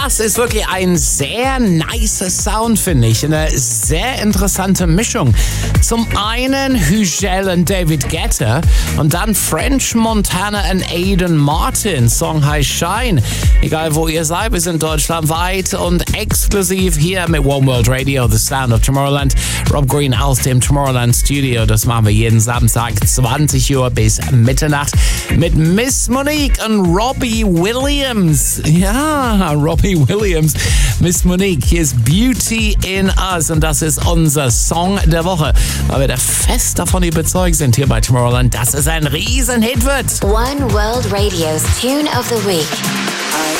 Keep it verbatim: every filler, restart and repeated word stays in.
Das ist wirklich ein sehr nicer Sound, finde ich. Eine sehr interessante Mischung. Zum einen Hügel und David Guetta und dann French Montana und Aiden Martin. Song heißt Shine. Egal wo ihr seid, wir sind deutschlandweit und exklusiv hier mit One World Radio, The Sound of Tomorrowland. Rob Green aus dem Tomorrowland Studio. Das machen wir jeden Samstag zwanzig Uhr bis Mitternacht mit Miss Monique und Robbie Williams. Ja, Robbie Williams. Miss Monique, hier ist Beauty in Us und das ist unser Song der Woche, weil wir da fest davon überzeugt sind hier bei Tomorrowland, dass es ein Riesenhit wird. One World Radio's Tune of the Week.